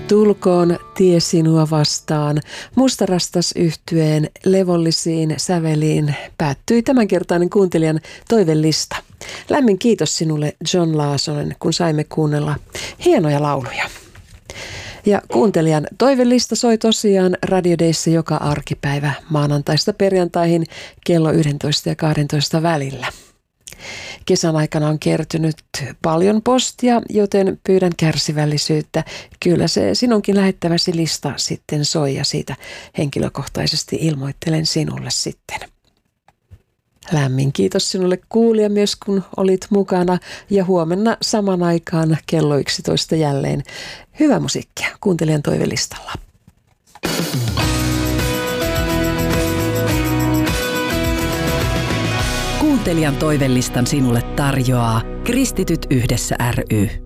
Tulkoon tie sinua vastaan. Mustarastas yhtyeen levollisiin säveliin päättyi tämänkertainen kuuntelijan toivelista. Lämmin kiitos sinulle, John Laasonen, kun saimme kuunnella hienoja lauluja. Ja kuuntelijan toivelista soi tosiaan Radio Dayssä joka arkipäivä maanantaista perjantaihin kello 11 ja 12 välillä. Kesän aikana on kertynyt paljon postia, joten pyydän kärsivällisyyttä. Kyllä se sinunkin lähettäväsi lista sitten soi ja siitä henkilökohtaisesti ilmoittelen sinulle sitten. Lämmin kiitos sinulle kuulija myös, kun olit mukana, ja huomenna saman aikaan kello 11 jälleen hyvää musiikkia kuuntelijan toivelistalla. Kuuntelijan toivelistan sinulle tarjoaa Kristityt yhdessä ry.